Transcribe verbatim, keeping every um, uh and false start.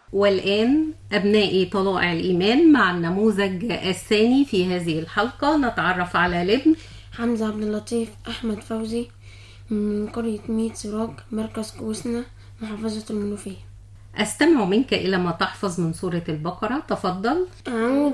والآن أبنائي طلائع الإيمان مع النموذج الثاني في هذه الحلقة. نتعرف على الابن حمزة عبد اللطيف أحمد فوزي من قرية ميت سراج، مركز كوسنة، محافظة المنوفية. أستمع منك إلى ما تحفظ من سورة البقرة، تفضل. أعوذ